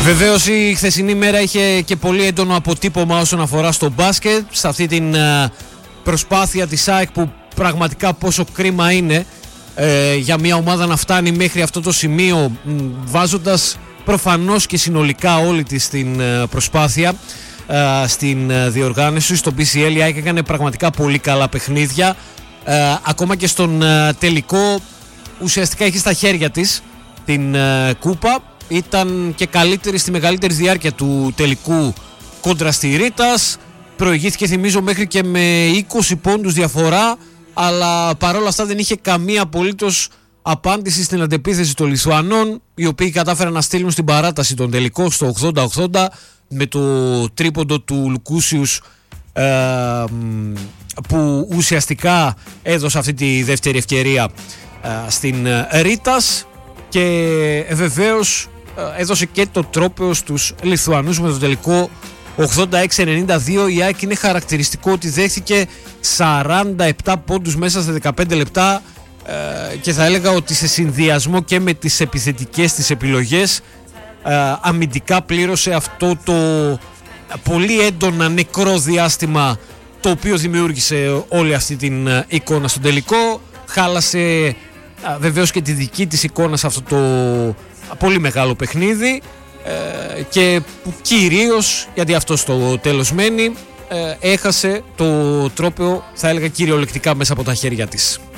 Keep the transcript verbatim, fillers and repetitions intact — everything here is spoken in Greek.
Βεβαίως η χθεσινή μέρα είχε και πολύ έντονο αποτύπωμα όσον αφορά στο μπάσκετ, σε αυτή την προσπάθεια της ΑΕΚ που πραγματικά πόσο κρίμα είναι ε, για μια ομάδα να φτάνει μέχρι αυτό το σημείο, βάζοντας προφανώς και συνολικά όλη της την προσπάθεια ε, στην διοργάνωση. Στο μπι σι ελ η ΑΕΚ έκανε πραγματικά πολύ καλά παιχνίδια, ε, ακόμα και στον ε, τελικό ουσιαστικά έχει στα χέρια της την ε, κούπα. Ήταν και καλύτερη στη μεγαλύτερη διάρκεια του τελικού κόντρα στη Ρήτας. Προηγήθηκε, θυμίζω, μέχρι και με είκοσι πόντους διαφορά, αλλά παρόλα αυτά δεν είχε καμία απολύτως απάντηση στην αντεπίθεση των Λιθουανών, οι οποίοι κατάφεραν να στείλουν στην παράταση τον τελικό στο ογδόντα ογδόντα με το τρίποντο του Λουκούσιους, ε, που ουσιαστικά έδωσε αυτή τη δεύτερη ευκαιρία ε, στην Ρήτας, και ε, βεβαίως έδωσε και το τρόπαιο στους Λιθουανούς με το τελικό ογδόντα έξι ενενήντα δύο. Η ΑΕΚ είναι χαρακτηριστικό ότι δέχθηκε σαράντα επτά πόντους μέσα σε δεκαπέντε λεπτά, ε, και θα έλεγα ότι σε συνδυασμό και με τις επιθετικές της επιλογές ε, αμυντικά πλήρωσε αυτό το πολύ έντονα νεκρό διάστημα το οποίο δημιούργησε όλη αυτή την εικόνα στον τελικό. Χάλασε ε, βεβαίως και τη δική της εικόνα σε αυτό το πολύ μεγάλο παιχνίδι, ε, και που κυρίως, γιατί αυτό στο τέλος μένει, ε, έχασε το τρόπαιο, θα έλεγα, κυριολεκτικά μέσα από τα χέρια της.